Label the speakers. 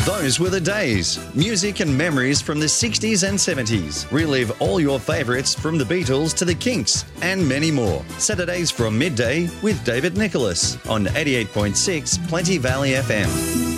Speaker 1: Those were the days. Music and memories from the 60s and 70s. Relive all your favourites from the Beatles to the Kinks and many more. Saturdays from midday with David Nicholas on 88.6 Plenty Valley FM.